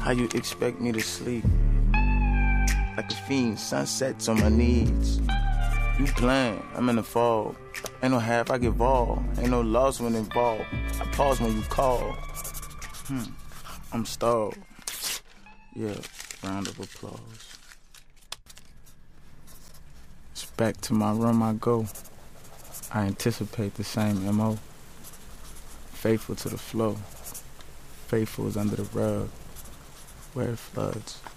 How you expect me to sleep? Like a fiend, sunsets on my knees. You playing, I'm in the fog. Ain't no half, I get ball. Ain't no loss when involved. I pause when you call. I'm stalled. Yeah, round of applause. It's back to my room I go. I anticipate the same MO. Faithful to the flow. Faithful is under the rug where it floods.